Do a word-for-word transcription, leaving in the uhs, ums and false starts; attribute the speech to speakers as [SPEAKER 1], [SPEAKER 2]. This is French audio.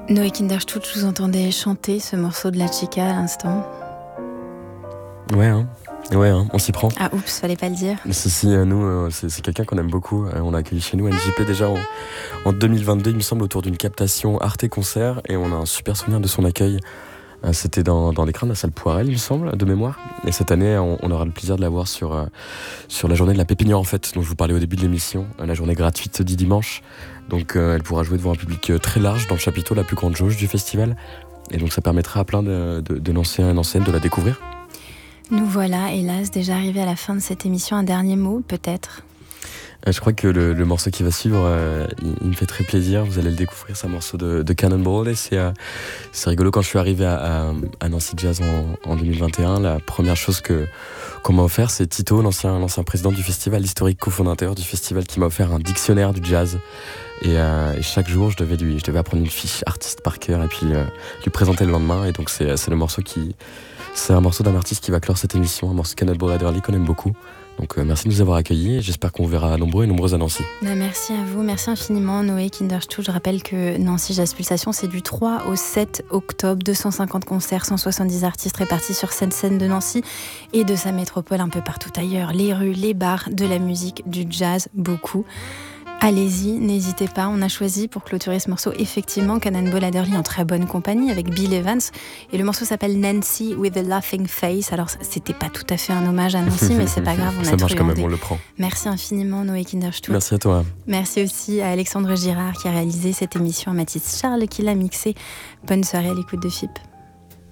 [SPEAKER 1] Noé Kinderstutz, je vous entendais chanter ce morceau de La Chica à l'instant.
[SPEAKER 2] Ouais, hein. Ouais, hein, on s'y prend.
[SPEAKER 1] Ah oups, fallait pas le dire.
[SPEAKER 2] Si, si, euh, nous, euh, c'est, c'est quelqu'un qu'on aime beaucoup. Euh, on l'a accueilli chez nous, N J P, déjà en, en deux mille vingt-deux, il me semble, autour d'une captation Arte Concert. Et on a un super souvenir de son accueil. Euh, c'était dans, dans l'écran de la salle Poirel, il me semble, de mémoire. Et cette année, on, on aura le plaisir de la voir sur, euh, sur la journée de la Pépinière, en fait, dont je vous parlais au début de l'émission. Euh, la journée gratuite dit dimanche. Donc, euh, elle pourra jouer devant un public euh, très large dans le chapiteau, la plus grande jauge du festival. Et donc, ça permettra à plein de, de, de Nancéens et Nancéennes de la découvrir.
[SPEAKER 1] Nous voilà, hélas, déjà arrivés à la fin de cette émission. Un dernier mot, peut-être ?
[SPEAKER 2] euh, Je crois que le, le morceau qui va suivre, euh, il, il me fait très plaisir. Vous allez le découvrir, c'est un morceau de, de Cannonball. Et c'est, euh, c'est rigolo, quand je suis arrivé à, à, à Nancy Jazz en, en deux mille vingt et un, la première chose que, qu'on m'a offert, c'est Tito, l'ancien, l'ancien président du festival, l'historique cofondateur du festival, qui m'a offert un dictionnaire du jazz. Et, euh, et chaque jour, je devais, lui, je devais apprendre une fiche artiste par cœur et puis euh, lui présenter le lendemain. Et donc, c'est, c'est le morceau qui... C'est un morceau d'un artiste qui va clore cette émission, un morceau de Cannonball Adderley qu'on aime beaucoup. Donc euh, merci de nous avoir accueillis et j'espère qu'on vous verra nombreux et nombreuses à Nancy.
[SPEAKER 1] Bah, merci à vous, merci infiniment Noé Kinderstutz. Je rappelle que Nancy Jazz Pulsation, c'est du trois au sept octobre, deux cent cinquante concerts, cent soixante-dix artistes répartis sur cette scène de Nancy et de sa métropole un peu partout ailleurs. Les rues, les bars, de la musique, du jazz, beaucoup. Allez-y, n'hésitez pas. On a choisi pour clôturer ce morceau effectivement Cannonball Adderley en très bonne compagnie avec Bill Evans. Et le morceau s'appelle Nancy with a Laughing Face. Alors c'était pas tout à fait un hommage à Nancy, mais c'est pas grave, on a
[SPEAKER 2] Ça marche quand même,
[SPEAKER 1] truandé.
[SPEAKER 2] on le prend.
[SPEAKER 1] Merci infiniment Noé Kinderstutz.
[SPEAKER 2] Merci à toi.
[SPEAKER 1] Merci aussi à Alexandre Girard qui a réalisé cette émission, à Mathis Charles qui l'a mixée. Bonne soirée à l'écoute de F I P.